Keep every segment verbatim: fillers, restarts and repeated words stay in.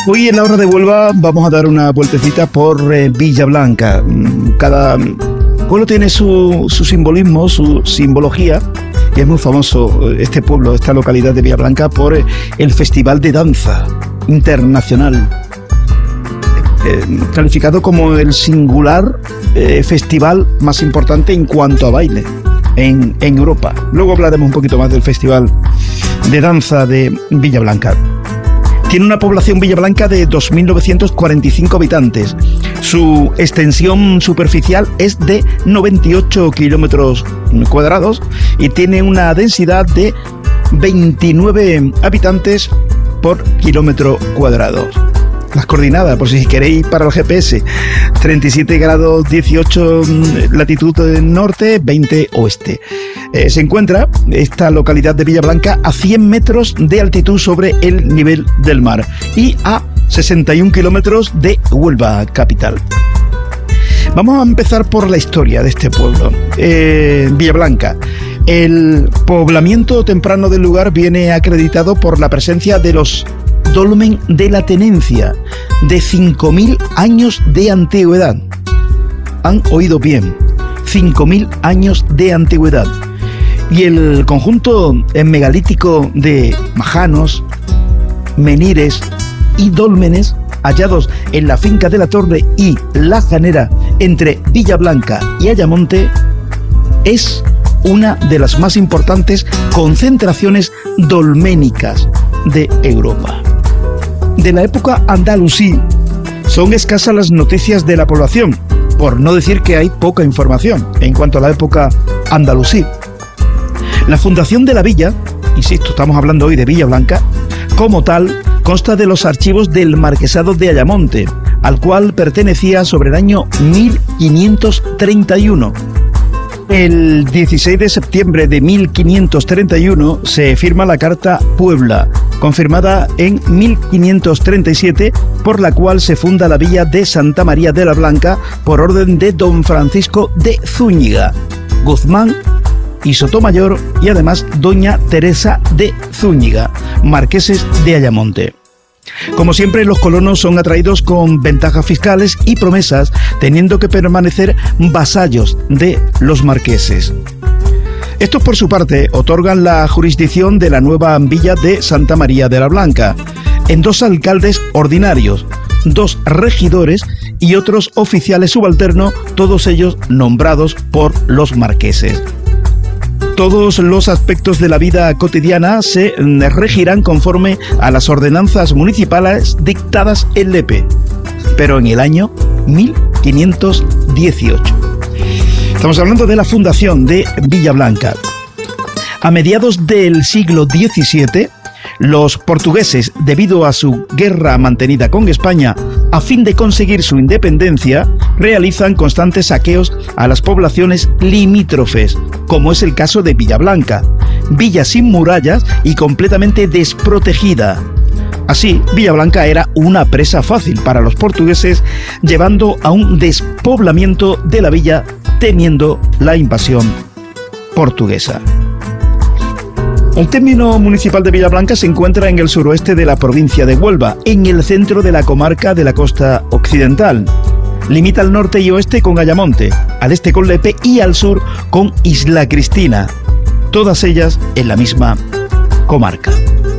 Hoy en la hora de Huelva vamos a dar una vueltecita por eh, Villablanca. Cada pueblo tiene su, su simbolismo, su simbología, y es muy famoso este pueblo, esta localidad de Villablanca, por eh, el Festival de Danza Internacional, eh, calificado como el singular eh, festival más importante en cuanto a baile en, en Europa. Luego hablaremos un poquito más del Festival de Danza de Villablanca. Tiene una población Villablanca de dos mil novecientos cuarenta y cinco habitantes. Su extensión superficial es de noventa y ocho kilómetros cuadrados y tiene una densidad de veintinueve habitantes por kilómetro cuadrado. Las coordenadas, por si queréis para el G P S: treinta y siete grados dieciocho latitud norte, veinte oeste. Eh, se encuentra esta localidad de Villablanca a cien metros de altitud sobre el nivel del mar y a sesenta y un kilómetros de Huelva capital. Vamos a empezar por la historia de este pueblo. Eh, Villablanca. El poblamiento temprano del lugar viene acreditado por la presencia de los dolmen de la tenencia, de cinco mil años de antigüedad. Han oído bien, cinco mil años de antigüedad. Y el conjunto megalítico de majanos, menires y dólmenes hallados en la finca de la Torre y la Janera entre Villablanca y Ayamonte es una de las más importantes concentraciones dolménicas de Europa. De la época andalusí son escasas las noticias de la población, por no decir que hay poca información en cuanto a la época andalusí. La fundación de la villa, insisto, estamos hablando hoy de Villablanca, como tal, consta de los archivos del Marquesado de Ayamonte, al cual pertenecía sobre el año mil quinientos treinta y uno. El dieciséis de septiembre de mil quinientos treinta y uno se firma la Carta Puebla, confirmada en mil quinientos treinta y siete, por la cual se funda la villa de Santa María de la Blanca por orden de don Francisco de Zúñiga, Guzmán y Sotomayor, y además doña Teresa de Zúñiga, marqueses de Ayamonte. Como siempre, los colonos son atraídos con ventajas fiscales y promesas, teniendo que permanecer vasallos de los marqueses. Estos, por su parte, otorgan la jurisdicción de la nueva villa de Santa María de la Blanca en dos alcaldes ordinarios, dos regidores y otros oficiales subalternos, todos ellos nombrados por los marqueses. Todos los aspectos de la vida cotidiana se regirán conforme a las ordenanzas municipales dictadas en Lepe, pero en el año mil quinientos dieciocho. Estamos hablando de la fundación de Villablanca. A mediados del siglo diecisiete, los portugueses, debido a su guerra mantenida con España a fin de conseguir su independencia, realizan constantes saqueos a las poblaciones limítrofes, como es el caso de Villablanca, villa sin murallas y completamente desprotegida. Así, Villablanca era una presa fácil para los portugueses, llevando a un despoblamiento de la villa temiendo la invasión portuguesa. El término municipal de Villablanca se encuentra en el suroeste de la provincia de Huelva, en el centro de la comarca de la costa occidental. Limita al norte y oeste con Ayamonte, al este con Lepe y al sur con Isla Cristina, todas ellas en la misma comarca.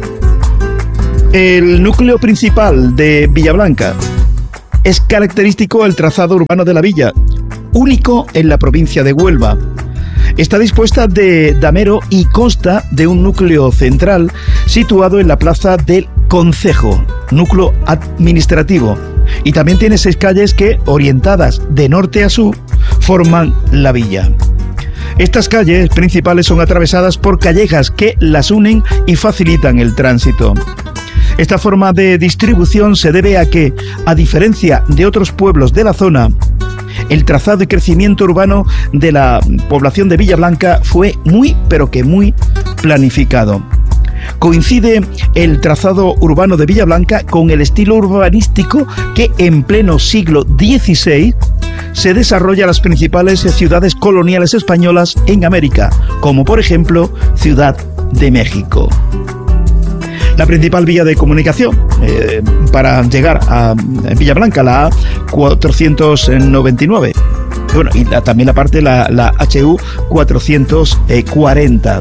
El núcleo principal de Villablanca. Es característico el trazado urbano de la villa, único en la provincia de Huelva. Está dispuesta de damero y consta de un núcleo central situado en la plaza del Concejo, núcleo administrativo, y también tiene seis calles que, orientadas de norte a sur, forman la villa. Estas calles principales son atravesadas por callejas que las unen y facilitan el tránsito. Esta forma de distribución se debe a que, a diferencia de otros pueblos de la zona, el trazado y crecimiento urbano de la población de Villablanca fue muy, pero que muy planificado. Coincide el trazado urbano de Villablanca con el estilo urbanístico que en pleno siglo dieciséis se desarrolla en las principales ciudades coloniales españolas en América, como por ejemplo Ciudad de México. La principal vía de comunicación eh, para llegar a Villablanca, la A cuatrocientos noventa y nueve. Bueno, y la, también la parte, la, la H U cuatrocientos cuarenta.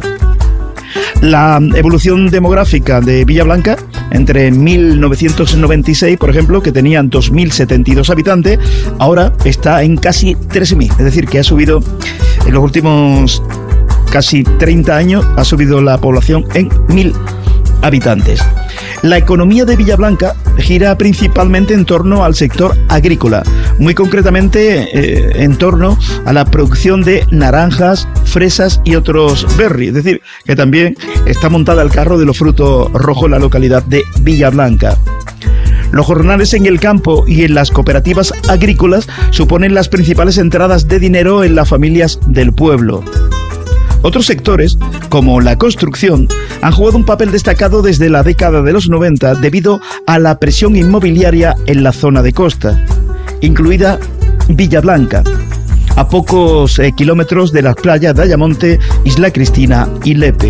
La evolución demográfica de Villablanca entre mil novecientos noventa y seis, por ejemplo, que tenían dos mil setenta y dos habitantes, ahora está en casi trece mil. Es decir, que ha subido en los últimos casi treinta años, ha subido la población en mil habitantes. La economía de Villablanca gira principalmente en torno al sector agrícola, muy concretamente eh, en torno a la producción de naranjas, fresas y otros berries, es decir, que también está montada el carro de los frutos rojos en la localidad de Villablanca. Los jornales en el campo y en las cooperativas agrícolas suponen las principales entradas de dinero en las familias del pueblo. Otros sectores, como la construcción, han jugado un papel destacado desde la década de los noventa debido a la presión inmobiliaria en la zona de costa, incluida Villablanca, a pocos eh, kilómetros de las playas de Ayamonte, Isla Cristina y Lepe.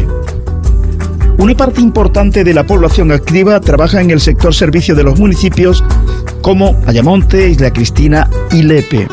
Una parte importante de la población activa trabaja en el sector servicio de los municipios como Ayamonte, Isla Cristina y Lepe.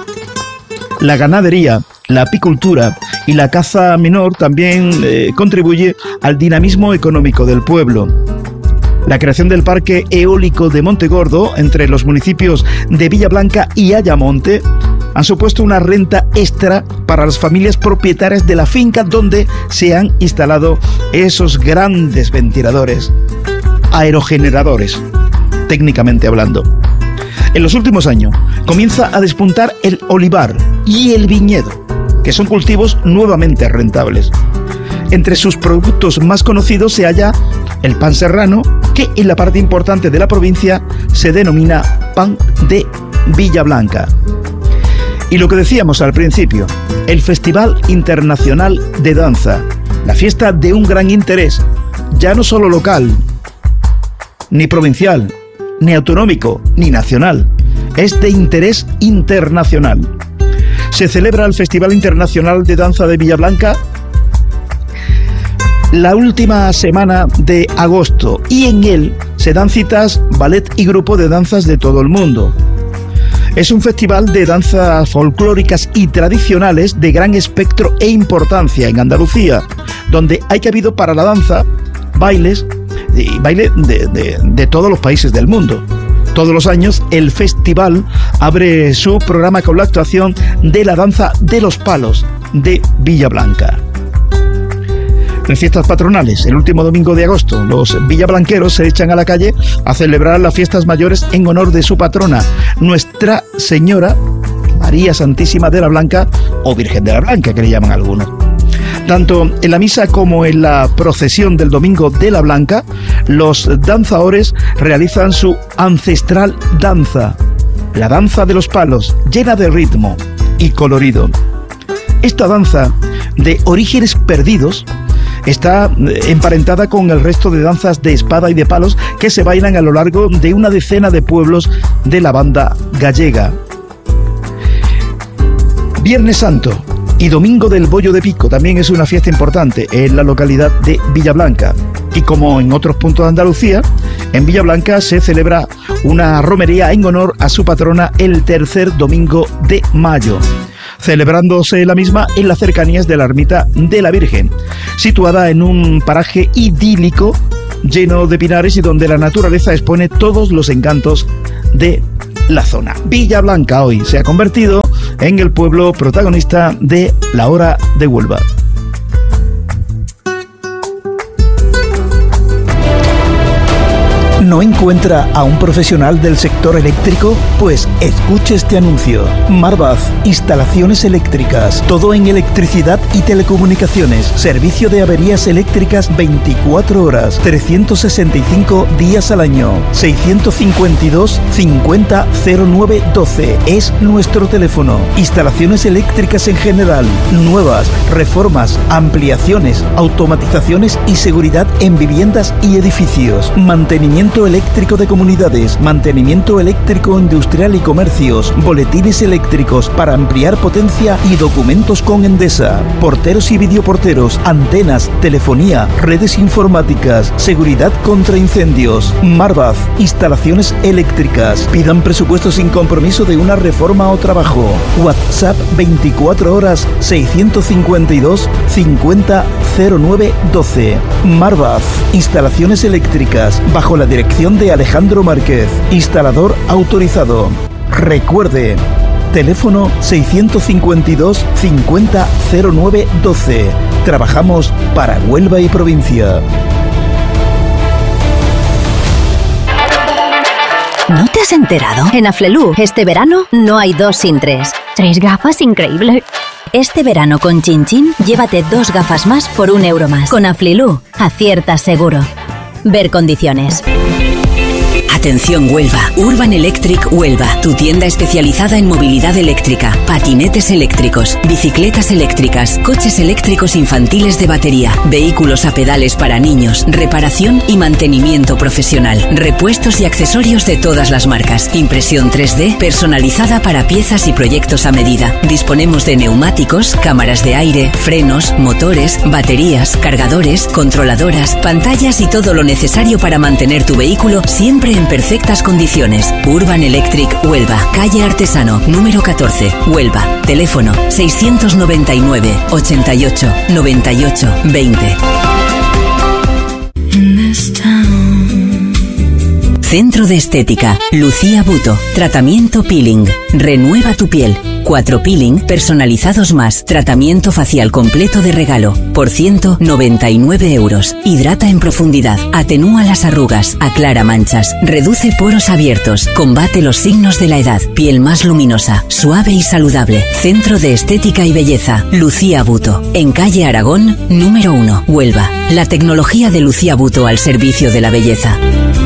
La ganadería, la apicultura y la caza menor también eh, contribuye al dinamismo económico del pueblo. La creación del parque eólico de Montegordo entre los municipios de Villablanca y Ayamonte han supuesto una renta extra para las familias propietarias de la finca donde se han instalado esos grandes ventiladores, aerogeneradores, técnicamente hablando. En los últimos años comienza a despuntar el olivar y el viñedo, que son cultivos nuevamente rentables. Entre sus productos más conocidos se halla el pan serrano, que en la parte importante de la provincia se denomina pan de Villablanca. Y lo que decíamos al principio, el Festival Internacional de Danza, la fiesta de un gran interés, ya no solo local, ni provincial, ni autonómico, ni nacional, es de interés internacional. Se celebra el Festival Internacional de Danza de Villablanca la última semana de agosto y en él se dan citas ballet y grupo de danzas de todo el mundo. Es un festival de danzas folclóricas y tradicionales de gran espectro e importancia en Andalucía, donde hay cabido para la danza, bailes y baile de, de, de todos los países del mundo. Todos los años el festival abre su programa con la actuación de la danza de los palos de Villablanca. En fiestas patronales, el último domingo de agosto, los villablanqueros se echan a la calle a celebrar las fiestas mayores en honor de su patrona, Nuestra Señora María Santísima de la Blanca, o Virgen de la Blanca, que le llaman algunos. Tanto en la misa como en la procesión del Domingo de la Blanca, los danzadores realizan su ancestral danza, la danza de los palos, llena de ritmo y colorido. Esta danza, de orígenes perdidos, está emparentada con el resto de danzas de espada y de palos que se bailan a lo largo de una decena de pueblos de la banda gallega. Viernes Santo y Domingo del Bollo de Pico también es una fiesta importante en la localidad de Villablanca. Y como en otros puntos de Andalucía, en Villablanca se celebra una romería en honor a su patrona el tercer domingo de mayo, celebrándose la misma en las cercanías de la ermita de la Virgen, situada en un paraje idílico lleno de pinares y donde la naturaleza expone todos los encantos de la zona. Villablanca hoy se ha convertido en el pueblo protagonista de La Hora de Huelva. ¿No encuentra a un profesional del sector eléctrico? Pues escuche este anuncio. Marvaz, instalaciones eléctricas, todo en electricidad y telecomunicaciones, servicio de averías eléctricas veinticuatro horas, trescientos sesenta y cinco días al año. seiscientos cincuenta y dos cincuenta cero nueve doce es nuestro teléfono. Instalaciones eléctricas en general, nuevas, reformas, ampliaciones, automatizaciones y seguridad en viviendas y edificios, mantenimiento Servicio eléctrico de comunidades, mantenimiento eléctrico industrial y comercios, boletines eléctricos para ampliar potencia y documentos con Endesa, porteros y videoporteros, antenas, telefonía, redes informáticas, seguridad contra incendios. Marvaz, instalaciones eléctricas. Pidan presupuesto sin compromiso de una reforma o trabajo. WhatsApp veinticuatro horas seiscientos cincuenta y dos cincuenta cero nueve doce. Marvaz, instalaciones eléctricas, bajo la dirección de Alejandro Márquez, instalador autorizado. Recuerde, teléfono seiscientos cincuenta y dos cincuenta cero nueve doce. Trabajamos para Huelva y provincia. ¿No te has enterado? En Aflelu, este verano no hay dos sin tres. Tres gafas, increíble. Este verano con Chin Chin, llévate dos gafas más por un euro más. Con Aflelu, aciertas seguro. Ver condiciones. Atención Huelva, Urban Electric Huelva, tu tienda especializada en movilidad eléctrica, patinetes eléctricos, bicicletas eléctricas, coches eléctricos infantiles de batería, vehículos a pedales para niños, reparación y mantenimiento profesional, repuestos y accesorios de todas las marcas, impresión tres D personalizada para piezas y proyectos a medida. Disponemos de neumáticos, cámaras de aire, frenos, motores, baterías, cargadores, controladoras, pantallas y todo lo necesario para mantener tu vehículo siempre en perfectas condiciones. Urban Electric Huelva, calle Artesano, número catorce, Huelva. Teléfono seiscientos noventa y nueve, ochenta y ocho, noventa y ocho, veinte. Centro de Estética, Lucía Buto, tratamiento peeling, renueva tu piel. Cuatro peeling personalizados más, tratamiento facial completo de regalo, por ciento noventa y nueve euros. Hidrata en profundidad, atenúa las arrugas, aclara manchas, reduce poros abiertos, combate los signos de la edad, piel más luminosa, suave y saludable. Centro de Estética y Belleza, Lucía Buto, en calle Aragón, número uno, Huelva. La tecnología de Lucía Buto al servicio de la belleza.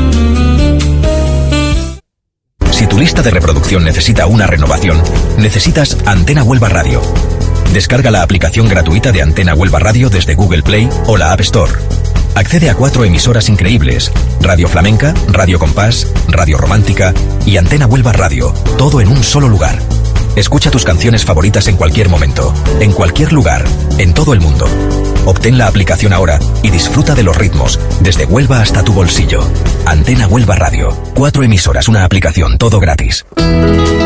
Si tu lista de reproducción necesita una renovación, necesitas Antena Huelva Radio. Descarga la aplicación gratuita de Antena Huelva Radio desde Google Play o la App Store. Accede a cuatro emisoras increíbles: Radio Flamenca, Radio Compás, Radio Romántica y Antena Huelva Radio, todo en un solo lugar. Escucha tus canciones favoritas en cualquier momento, en cualquier lugar, en todo el mundo. Obtén la aplicación ahora y disfruta de los ritmos, desde Huelva hasta tu bolsillo. Antena Huelva Radio. Cuatro emisoras, una aplicación, todo gratis.